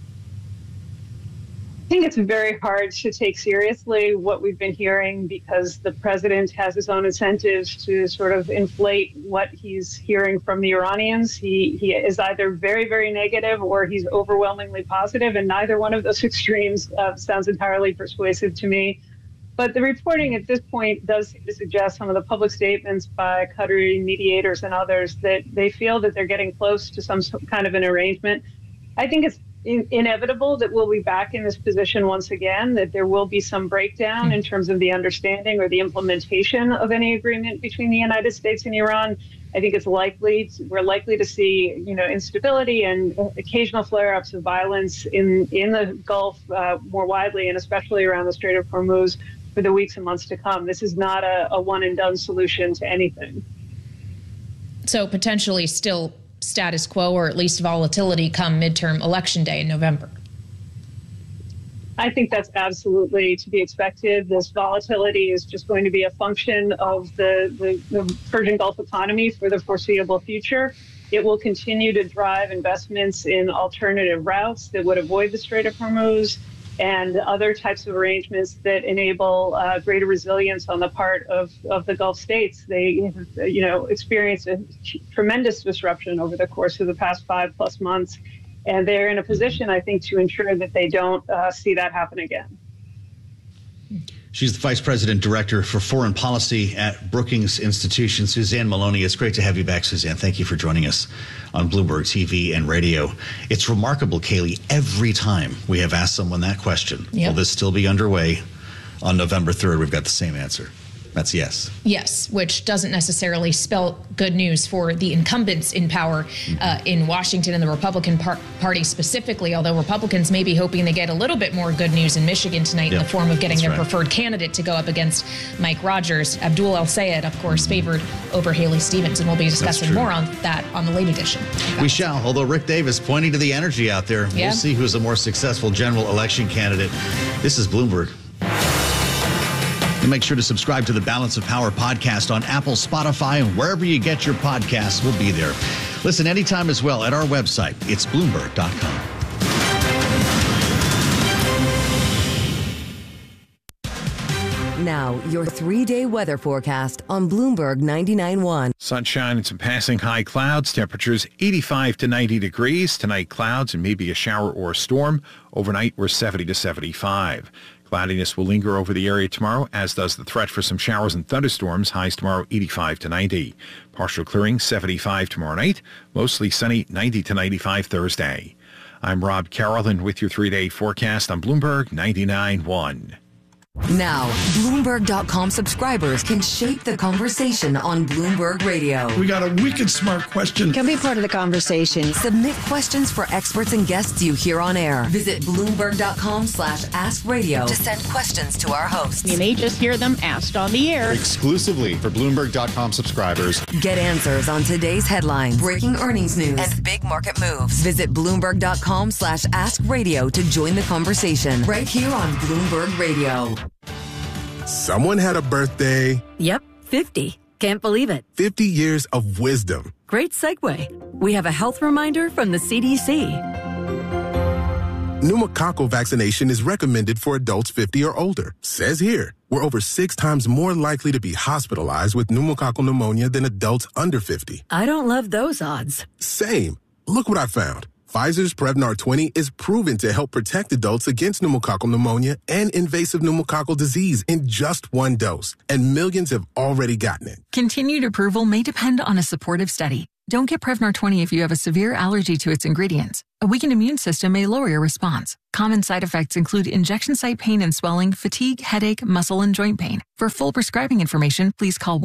S8: I think it's very hard to take seriously what we've been hearing because the president has his own incentives to sort of inflate what he's hearing from the Iranians. He is either very, very negative or he's overwhelmingly positive, and neither one of those extremes sounds entirely persuasive to me. But the reporting at this point does seem to suggest, some of the public statements by Qatari mediators and others, that they feel that they're getting close to some kind of an arrangement. I think it's inevitable that we'll be back in this position once again, that there will be some breakdown in terms of the understanding or the implementation of any agreement between the United States and Iran. I think we're likely to see, instability and occasional flare-ups of violence in the Gulf more widely, and especially around the Strait of Hormuz for the weeks and months to come. This is not a one-and-done solution to anything.
S3: So potentially still status quo, or at least volatility come midterm election day in November?
S8: I think that's absolutely to be expected. This volatility is just going to be a function of the Persian Gulf economy for the foreseeable future. It will continue to drive investments in alternative routes that would avoid the Strait of Hormuz and other types of arrangements that enable greater resilience on the part of the Gulf states. They have, experienced a tremendous disruption over the course of the past 5+ months, and they're in a position, I think, to ensure that they don't see that happen again.
S1: She's the Vice President Director for Foreign Policy at Brookings Institution, Suzanne Maloney. It's great to have you back, Suzanne. Thank you for joining us on Bloomberg TV and radio. It's remarkable, Kaylee, every time we have asked someone that question, will this still be underway on November 3rd? We've got the same answer. That's yes.
S3: Yes, which doesn't necessarily spell good news for the incumbents in power in Washington and the Republican Party specifically, although Republicans may be hoping they get a little bit more good news in Michigan tonight in the form of getting their preferred candidate to go up against Mike Rogers. Abdul El-Sayed, of course, favored over Haley Stevens, and we'll be discussing more on that on the late edition.
S1: We shall, although Rick Davis pointing to the energy out there. We'll see who's a more successful general election candidate. This is Bloomberg. And make sure to subscribe to the Balance of Power podcast on Apple, Spotify, and wherever you get your podcasts. We'll be there. Listen anytime as well at our website. It's Bloomberg.com.
S4: Now, your 3-day weather forecast on Bloomberg 99.1.
S11: Sunshine and some passing high clouds. Temperatures 85 to 90 degrees. Tonight, clouds and maybe a shower or a storm. Overnight, we're 70 to 75. Cloudiness will linger over the area tomorrow, as does the threat for some showers and thunderstorms. Highs tomorrow 85 to 90. Partial clearing 75 tomorrow night. Mostly sunny 90 to 95 Thursday. I'm Rob Carroll, and with your 3-day forecast on Bloomberg 99.1.
S4: Now, Bloomberg.com subscribers can shape the conversation on Bloomberg Radio.
S12: We got a wicked smart question.
S4: Can be part of the conversation. Submit questions for experts and guests you hear on air. Visit Bloomberg.com/AskRadio to send questions to our hosts.
S7: You may just hear them asked on the air.
S13: Exclusively for Bloomberg.com subscribers.
S4: Get answers on today's headlines, breaking earnings news, and big market moves. Visit Bloomberg.com/AskRadio to join the conversation right here on Bloomberg Radio.
S15: Someone had a birthday.
S16: Yep, 50. Can't believe it.
S15: 50 years of wisdom.
S16: Great segue. We have a health reminder from the CDC.
S15: Pneumococcal vaccination is recommended for adults 50 or older. Says here, we're over 6 times more likely to be hospitalized with pneumococcal pneumonia than adults under 50.
S16: I don't love those odds.
S15: Same. Look what I found. Pfizer's Prevnar 20 is proven to help protect adults against pneumococcal pneumonia and invasive pneumococcal disease in just 1 dose, and millions have already gotten it.
S17: Continued approval may depend on a supportive study. Don't get Prevnar 20 if you have a severe allergy to its ingredients. A weakened immune system may lower your response. Common side effects include injection site pain and swelling, fatigue, headache, muscle, and joint pain. For full prescribing information, please call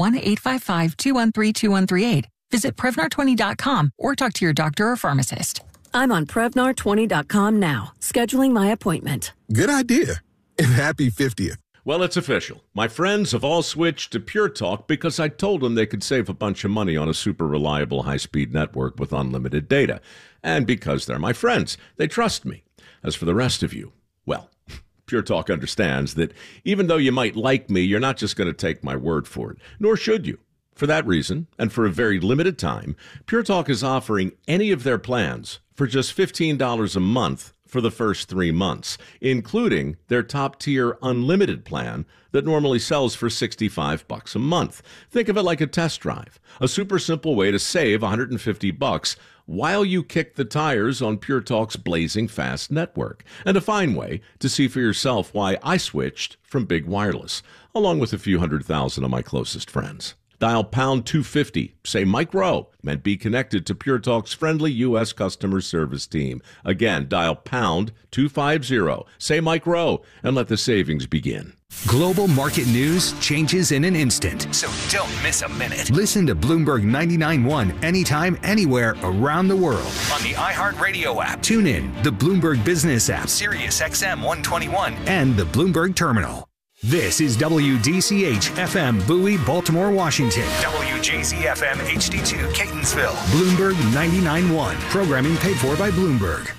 S17: 1-855-213-2138. Visit Prevnar20.com or talk to your doctor or pharmacist.
S16: I'm on Prevnar20.com now, scheduling my appointment.
S15: Good idea. And happy 50th.
S18: Well, it's official. My friends have all switched to Pure Talk because I told them they could save a bunch of money on a super reliable high-speed network with unlimited data. And because they're my friends, they trust me. As for the rest of you, well, Pure Talk understands that even though you might like me, you're not just going to take my word for it, nor should you. For that reason, and for a very limited time, Pure Talk is offering any of their plans for just $15 a month for the first 3 months, including their top-tier unlimited plan that normally sells for $65 a month. Think of it like a test drive, a super simple way to save $150 while you kick the tires on Pure Talk's blazing fast network, and a fine way to see for yourself why I switched from big wireless, along with a few 100,000 of my closest friends. Dial pound 250, say Mike Rowe, and be connected to Pure Talk's friendly U.S. customer service team. Again, dial pound 250, say Mike Rowe, and let the savings begin.
S24: Global market news changes in an instant.
S20: So don't miss a minute.
S24: Listen to Bloomberg 99.1 anytime, anywhere around the world.
S20: On the iHeartRadio app.
S24: Tune in, the Bloomberg Business app.
S20: Sirius XM 121.
S24: And the Bloomberg Terminal. This is WDCH FM Bowie, Baltimore, Washington.
S20: WJZ FM HD2 Catonsville.
S24: Bloomberg 99.1. Programming paid for by Bloomberg.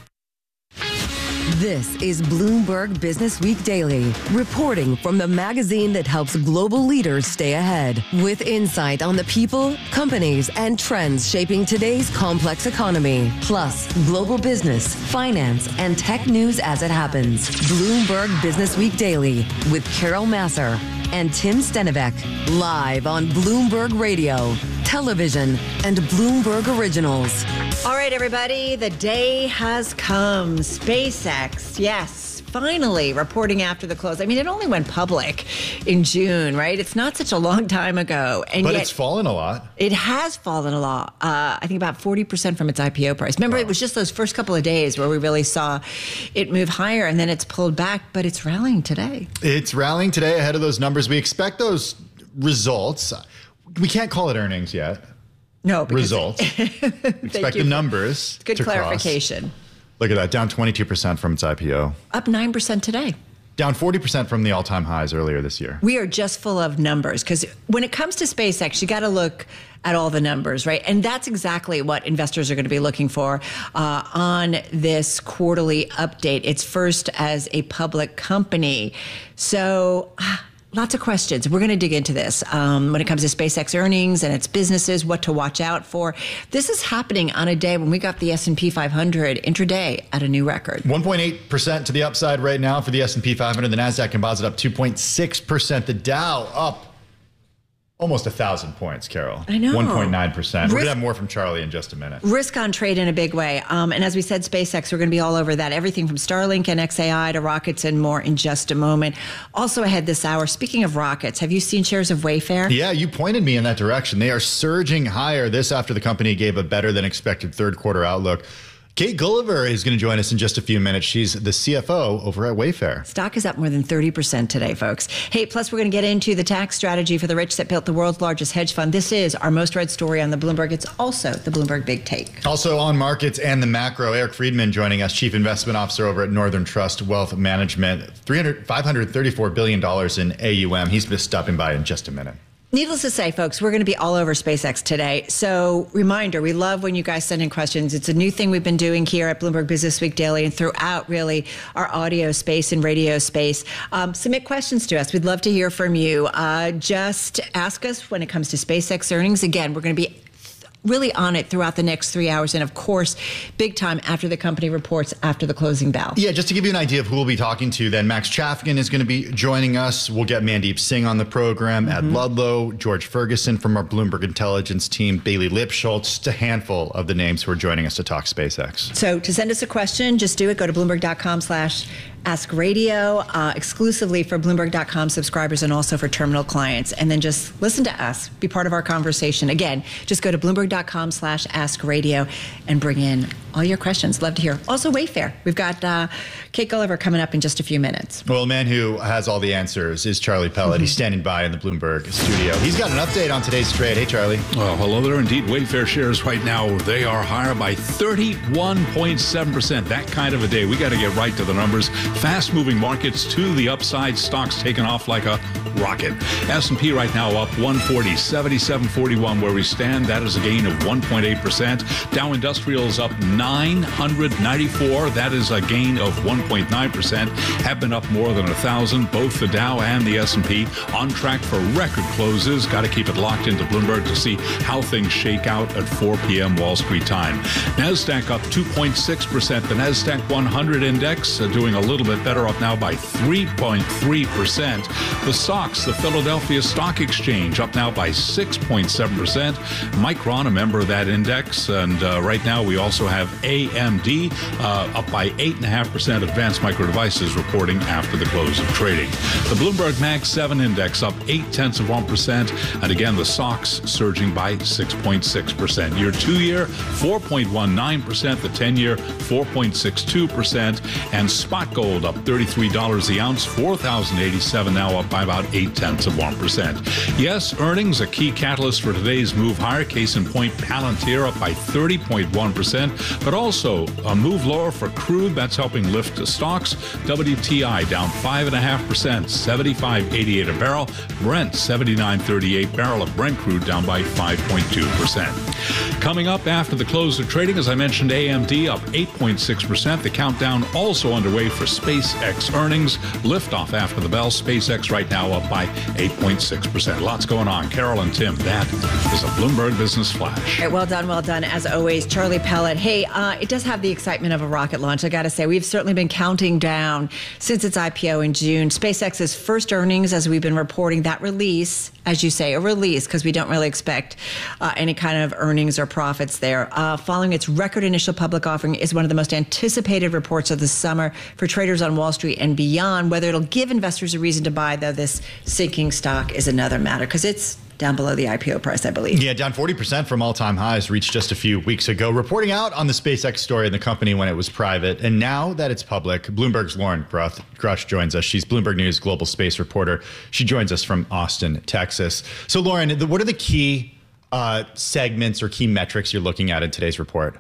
S4: This is Bloomberg Business Week Daily, reporting from the magazine that helps global leaders stay ahead, with insight on the people, companies, and trends shaping today's complex economy, plus global business, finance, and tech news as it happens. Bloomberg Business Week Daily with Carol Massar and Tim Stenivek, live on Bloomberg Radio, television, and Bloomberg Originals.
S28: All right, everybody, the day has come. SpaceX, yes, finally reporting after the close. I mean, it only went public in June, right? It's not such a long time ago. And
S29: but
S28: yet,
S29: it's fallen a lot.
S28: It has fallen a lot. I think about 40% from its IPO price. Remember, It was just those first couple of days where we really saw it move higher, and then it's pulled back, but it's rallying today.
S29: It's rallying today ahead of those numbers. We expect those results. We can't call it earnings yet.
S28: No,
S29: results. Expect the numbers.
S28: Good clarification.
S29: Cross. Look at that, down 22% from its IPO.
S28: Up 9% today.
S29: Down 40% from the all-time highs earlier this year.
S28: We are just full of numbers because when it comes to SpaceX, you got to look at all the numbers, right? And that's exactly what investors are going to be looking for on this quarterly update. It's first as a public company. So lots of questions. We're going to dig into this when it comes to SpaceX earnings and its businesses, what to watch out for. This is happening on a day when we got the S&P 500 intraday at a new record.
S29: 1.8% to the upside right now for the S&P 500. The NASDAQ Composite up 2.6%. The Dow up almost 1,000 points, Carol.
S28: I know.
S29: 1.9%. We're going to have more from Charlie in just a minute.
S28: Risk on trade in a big way. And as we said, SpaceX, we're going to be all over that. Everything from Starlink and XAI to rockets and more in just a moment. Also ahead this hour, speaking of rockets, have you seen shares of Wayfair?
S29: Yeah, you pointed me in that direction. They are surging higher. This after the company gave a better than expected third quarter outlook. Kate Gulliver is going to join us in just a few minutes. She's the CFO over at Wayfair.
S28: Stock is up more than 30% today, folks. Hey, plus we're going to get into the tax strategy for the rich that built the world's largest hedge fund. This is our most read story on the Bloomberg. It's also the Bloomberg Big Take.
S29: Also on markets and the macro, Eric Friedman joining us, Chief Investment Officer over at Northern Trust Wealth Management. $534 billion in AUM. He's just stopping by in just a minute.
S28: Needless to say, folks, we're going to be all over SpaceX today. So reminder, we love when you guys send in questions. It's a new thing we've been doing here at Bloomberg Business Week Daily and throughout really our audio space and radio space. Submit questions to us. We'd love to hear from you. Just ask us when it comes to SpaceX earnings. Again, we're going to be really on it throughout the next 3 hours. And of course, big time after the company reports after the closing bell.
S29: Yeah, just to give you an idea of who we'll be talking to, then Max Chafkin is going to be joining us. We'll get Mandeep Singh on the program, Ed Ludlow, George Ferguson from our Bloomberg Intelligence team, Bailey Lipschultz, just a handful of the names who are joining us to talk SpaceX.
S28: So to send us a question, just do it. Go to Bloomberg.com/Ask Radio, exclusively for Bloomberg.com subscribers and also for terminal clients. And then just listen to us, be part of our conversation. Again, just go to Bloomberg.com/Ask Radio and bring in all your questions. Love to hear. Also, Wayfair. We've got Kate Gulliver coming up in just a few minutes.
S29: Well, the man who has all the answers is Charlie Pellet. He's standing by in the Bloomberg studio. He's got an update on today's trade. Hey, Charlie.
S14: Well, hello there. Indeed, Wayfair shares right now, they are higher by 31.7%. That kind of a day. We got to get right to the numbers. Fast-moving markets to the upside. Stocks taking off like a rocket. S&P right now up 140, 77.41 where we stand. That is a gain of 1.8%. Dow Industrials up 994. That is a gain of 1.9%. Have been up more than 1,000. Both the Dow and the S&P on track for record closes. Got to keep it locked into Bloomberg to see how things shake out at 4 p.m. Wall Street time. NASDAQ up 2.6%. The NASDAQ 100 index doing a little bit better, up now by 3.3%. The SOX, the Philadelphia Stock Exchange, up now by 6.7%. Micron, a member of that index. And right now we also have AMD up by 8.5%. Advanced Micro Devices reporting after the close of trading. The Bloomberg Mag 7 index up 0.8%. And again, the SOX surging by 6.6%. Year 2-year, 4.19%. The 10-year, 4.62%. And spot gold up $33 the ounce, 4,087 now, up by about 0.8%. Yes, earnings a key catalyst for today's move higher. Case in point, Palantir up by 30.1%, but also a move lower for crude. That's helping lift the stocks. WTI down 5.5%, 75.88 a barrel. Brent 79.38 barrel of Brent crude down by 5.2%. Coming up after the close of trading, as I mentioned, AMD up 8.6%. The countdown also underway for SpaceX earnings. Liftoff after the bell. SpaceX right now up by 8.6%. Lots going on. Carol and Tim, that is a Bloomberg Business Flash.
S28: All right, well done, as always. Charlie Pellet. Hey, it does have the excitement of a rocket launch. I got to say, we've certainly been counting down since its IPO in June. SpaceX's first earnings, as we've been reporting, that release, as you say, a release, because we don't really expect any kind of earnings or profits there. Following its record initial public offering is one of the most anticipated reports of the summer for traders on Wall Street and beyond. Whether it'll give investors a reason to buy, though, this sinking stock is another matter, because it's down below the IPO price, I believe.
S29: Yeah, down 40% from all-time highs reached just a few weeks ago. Reporting out on the SpaceX story in the company when it was private. And now that it's public, Bloomberg's Lauren Grush joins us. She's Bloomberg News global space reporter. She joins us from Austin, Texas. So, Lauren, what are the key segments or key metrics you're looking at in today's report?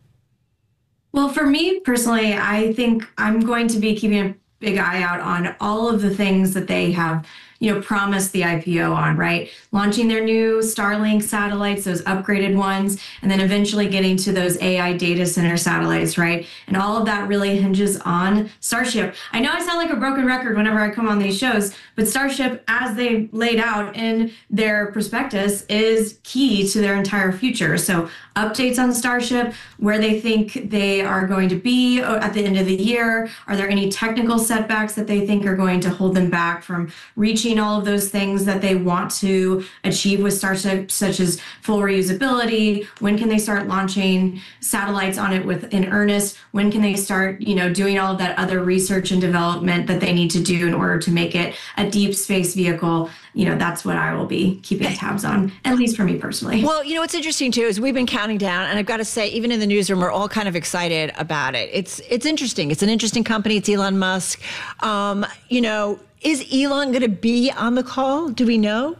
S2: Well, for me personally, I think I'm going to be keeping a big eye out on all of the things that they have promised the IPO on, right? Launching their new Starlink satellites, those upgraded ones, and then eventually getting to those AI data center satellites, right? And all of that really hinges on Starship. I know I sound like a broken record whenever I come on these shows, but Starship, as they laid out in their prospectus, is key to their entire future. So updates on Starship, where they think they are going to be at the end of the year. Are there any technical setbacks that they think are going to hold them back from reaching launching all of those things that they want to achieve with Starship, such as full reusability? When can they start launching satellites on it in earnest? When can they start, doing all of that other research and development that they need to do in order to make it a deep space vehicle? That's what I will be keeping tabs on, at least for me personally.
S28: Well, what's interesting too is we've been counting down, and I've got to say, even in the newsroom, we're all kind of excited about it. It's interesting. It's an interesting company. It's Elon Musk. Is Elon going to be on the call? Do we know?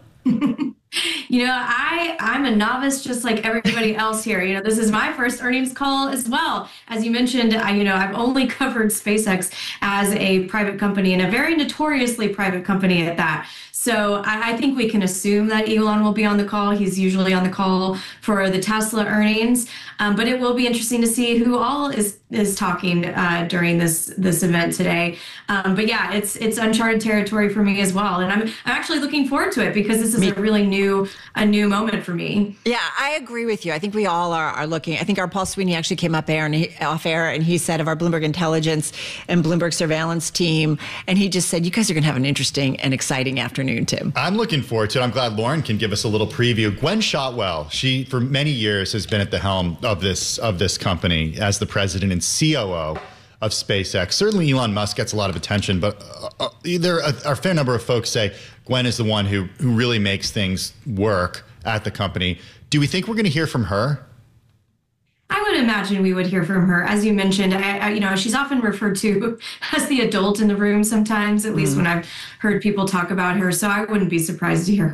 S2: I'm a novice just like everybody else here. This is my first earnings call as well. As you mentioned, I've only covered SpaceX as a private company, and a very notoriously private company at that. So I think we can assume that Elon will be on the call. He's usually on the call for the Tesla earnings. But it will be interesting to see who all is talking during this event today. But yeah, it's uncharted territory for me as well, and I'm actually looking forward to it because this is a really new moment for me.
S28: Yeah, I agree with you. I think we all are looking. I think our Paul Sweeney actually came off air, and he said of our Bloomberg Intelligence and Bloomberg Surveillance team, and he just said, "You guys are going to have an interesting and exciting afternoon, Tim."
S29: I'm looking forward to it. I'm glad Lauren can give us a little preview. Gwen Shotwell, she for many years has been at the helm of this company as the president and COO of SpaceX. Certainly Elon Musk gets a lot of attention, but there are a fair number of folks say Gwen is the one who really makes things work at the company. Do we think we're going to hear from her?
S2: I would imagine we would hear from her. As you mentioned, she's often referred to as the adult in the room sometimes, at least when I've heard people talk about her. So I wouldn't be surprised to hear